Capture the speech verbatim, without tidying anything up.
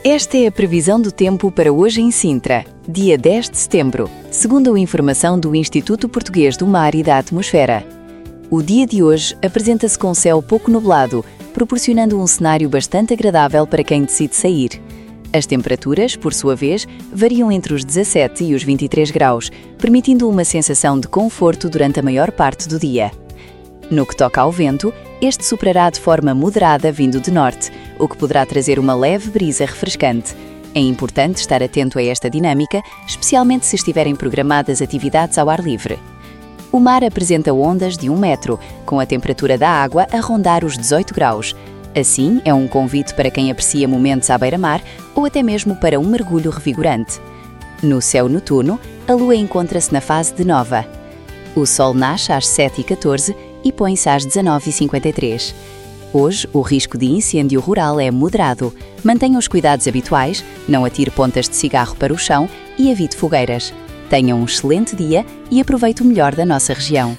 Esta é a previsão do tempo para hoje em Sintra, dia dez de setembro, segundo a informação do Instituto Português do Mar e da Atmosfera. O dia de hoje apresenta-se com céu pouco nublado, proporcionando um cenário bastante agradável para quem decide sair. As temperaturas, por sua vez, variam entre os dezassete e os vinte e três graus, permitindo uma sensação de conforto durante a maior parte do dia. No que toca ao vento, este soprará de forma moderada vindo de norte, o que poderá trazer uma leve brisa refrescante. É importante estar atento a esta dinâmica, especialmente se estiverem programadas atividades ao ar livre. O mar apresenta ondas de um metro, com a temperatura da água a rondar os dezoito graus. Assim, é um convite para quem aprecia momentos à beira-mar ou até mesmo para um mergulho revigorante. No céu noturno, a lua encontra-se na fase de nova. O sol nasce às sete e catorze e põe-se às dezanove e cinquenta e três. Hoje, o risco de incêndio rural é moderado. Mantenha os cuidados habituais, não atire pontas de cigarro para o chão e evite fogueiras. Tenha um excelente dia e aproveite o melhor da nossa região.